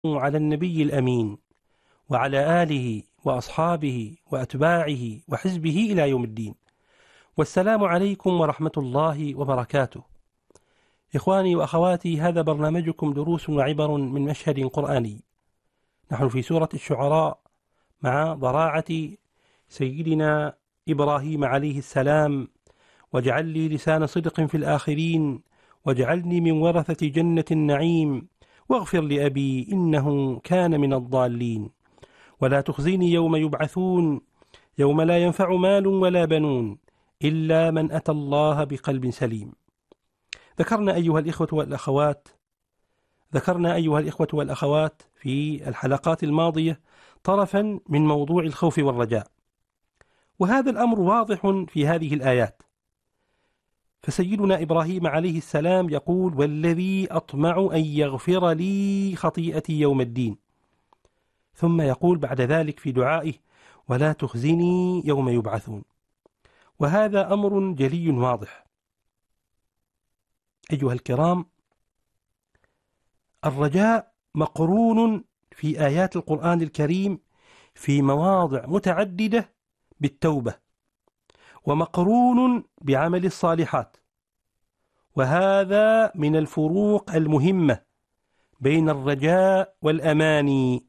على النبي الأمين وعلى آله وأصحابه وأتباعه وحزبه إلى يوم الدين، والسلام عليكم ورحمة الله وبركاته. إخواني وأخواتي، هذا برنامجكم دروس وعبر من مشهد قرآني. نحن في سورة الشعراء مع ضراعة سيدنا إبراهيم عليه السلام: واجعل لي لسان صدق في الآخرين واجعلني من ورثة جنة النعيم واغفر لأبي إنه كان من الضالين ولا تخزيني يوم يبعثون يوم لا ينفع مال ولا بنون إلا من أتى الله بقلب سليم. ذكرنا أيها الإخوة والأخوات في الحلقات الماضية طرفا من موضوع الخوف والرجاء، وهذا الأمر واضح في هذه الآيات. فسيدنا إبراهيم عليه السلام يقول: والذي أطمع أن يغفر لي خطيئتي يوم الدين، ثم يقول بعد ذلك في دعائه: ولا تخزني يوم يبعثون. وهذا أمر جلي واضح. أيها الكرام، الرجاء مقرون في آيات القرآن الكريم في مواضع متعددة بالتوبة، ومقرون بعمل الصالحات، وهذا من الفروق المهمة بين الرجاء والأماني.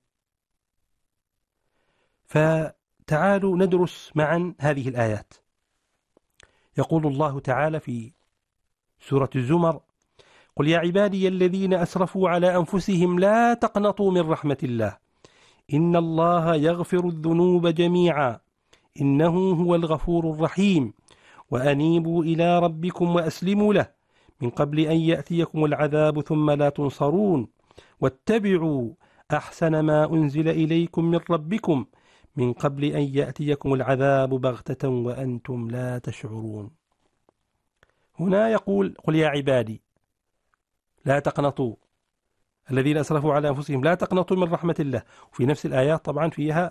فتعالوا ندرس معا هذه الآيات. يقول الله تعالى في سورة الزمر: قل يا عبادي الذين أسرفوا على أنفسهم لا تقنطوا من رحمة الله إن الله يغفر الذنوب جميعا إنه هو الغفور الرحيم وأنيبوا إلى ربكم وأسلموا له من قبل أن يأتيكم العذاب ثم لا تنصرون واتبعوا أحسن ما أنزل إليكم من ربكم من قبل أن يأتيكم العذاب بغتة وأنتم لا تشعرون. هنا يقول: قل يا عبادي لا تقنطوا، الذين أسرفوا على أنفسهم لا تقنطوا من رحمة الله. وفي نفس الآيات طبعا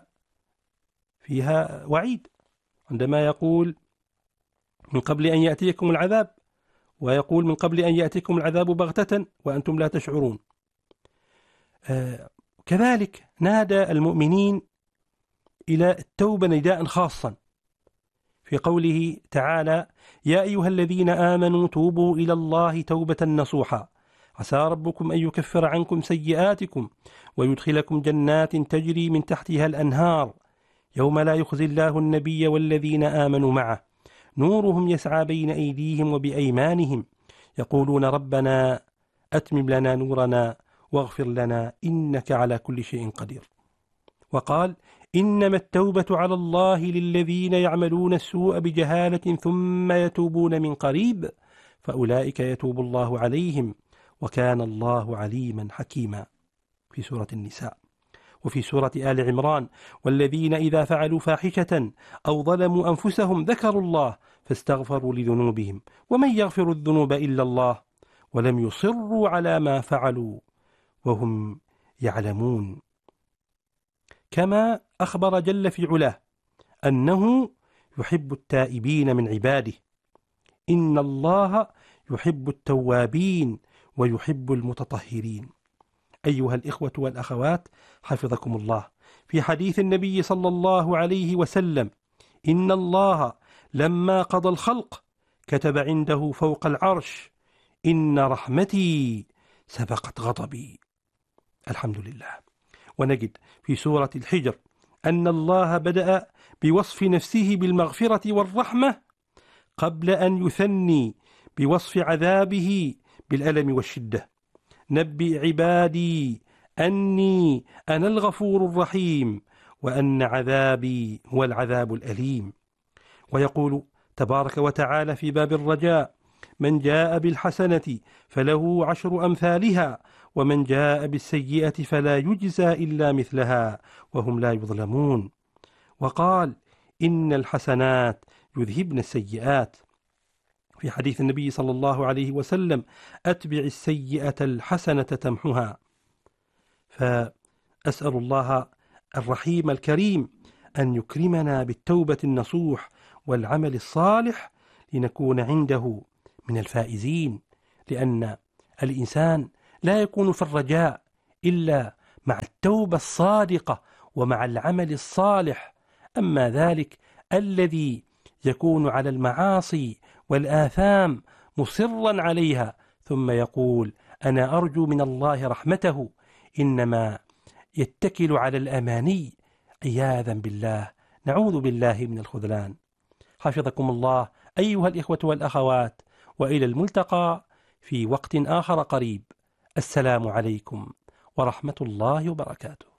فيها وعيد، عندما يقول من قبل أن يأتيكم العذاب، ويقول من قبل أن يأتيكم العذاب بغتة وأنتم لا تشعرون. كذلك نادى المؤمنين إلى التوبة نداء خاصا في قوله تعالى: يا أيها الذين آمنوا توبوا إلى الله توبة نصوحا عسى ربكم أن يكفر عنكم سيئاتكم ويدخلكم جنات تجري من تحتها الأنهار يوم لا يخزي الله النبي والذين آمنوا معه نورهم يسعى بين أيديهم وبأيمانهم يقولون ربنا أتمم لنا نورنا واغفر لنا إنك على كل شيء قدير. وقال: إنما التوبة على الله للذين يعملون السوء بجهالة ثم يتوبون من قريب فأولئك يتوب الله عليهم وكان الله عليما حكيما في سورة النساء. وفي سورة آل عمران: والذين إذا فعلوا فاحشة أو ظلموا أنفسهم ذكروا الله فاستغفروا لذنوبهم ومن يغفر الذنوب إلا الله ولم يصروا على ما فعلوا وهم يعلمون. كما أخبر جل في علاه أنه يحب التائبين من عباده، إن الله يحب التوابين ويحب المتطهرين. أيها الإخوة والأخوات، حفظكم الله، في حديث النبي صلى الله عليه وسلم: إن الله لما قضى الخلق كتب عنده فوق العرش: إن رحمتي سبقت غضبي. الحمد لله. ونجد في سورة الحجر أن الله بدأ بوصف نفسه بالمغفرة والرحمة قبل أن يثني بوصف عذابه بالألم والشدة: نبئ عبادي أني أنا الغفور الرحيم وأن عذابي هو العذاب الأليم. ويقول تبارك وتعالى في باب الرجاء: من جاء بالحسنة فله 10 أمثالها ومن جاء بالسيئة فلا يجزى إلا مثلها وهم لا يظلمون. وقال: إن الحسنات يذهبن السيئات. في حديث النبي صلى الله عليه وسلم: أتبع السيئة الحسنة تمحها. فأسأل الله الرحيم الكريم أن يكرمنا بالتوبة النصوح والعمل الصالح لنكون عنده من الفائزين، لأن الإنسان لا يكون في الرجاء إلا مع التوبة الصادقة ومع العمل الصالح. أما ذلك الذي يكون على المعاصي والآثام مصرا عليها ثم يقول أنا أرجو من الله رحمته، إنما يتكل على الأماني، عياذا بالله، نعوذ بالله من الخذلان. حفظكم الله أيها الإخوة والأخوات، وإلى الملتقى في وقت آخر قريب. السلام عليكم ورحمة الله وبركاته.